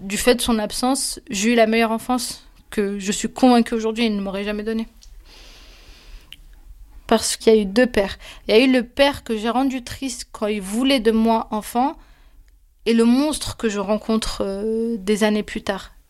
du fait de son absence, j'ai eu la meilleure enfance que je suis convaincue aujourd'hui il ne m'aurait jamais donnée. Parce qu'il y a eu 2 pères. Il y a eu le père que j'ai rendu triste quand il voulait de moi enfant et le monstre que je rencontre des années plus tard.